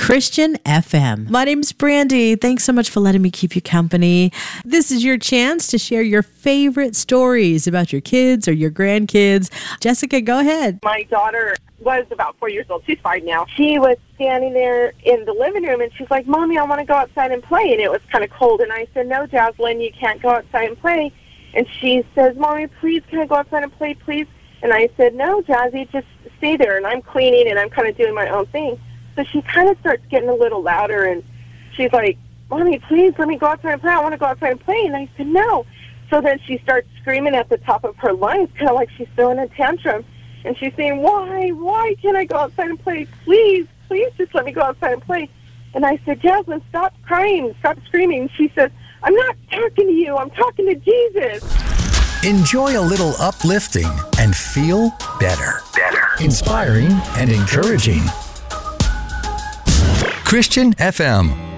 Christian FM. My name's Brandy. Thanks so much for letting me keep you company. This is your chance to share your favorite stories about your kids or your grandkids. Jessica, go ahead. My daughter was about 4 years old. She's 5 now. She was standing there in the living room, and she's like, Mommy, I want to go outside and play. And it was kind of cold. And I said, no, Jocelyn, you can't go outside and play. And she says, Mommy, please, can I go outside and play, please? And I said, no, Jazzy, just stay there. And I'm cleaning, and I'm kind of doing my own thing. So she kind of starts getting a little louder, and she's like, Mommy, please, let me go outside and play. I want to go outside and play. And I said, no. So then she starts screaming at the top of her lungs, kind of like she's throwing a tantrum. And she's saying, why can't I go outside and play? Please, just let me go outside and play. And I said, Jasmine, stop crying, stop screaming. She says, I'm not talking to you, I'm talking to Jesus. Enjoy a little uplifting and feel better. Inspiring and encouraging. Christian FM.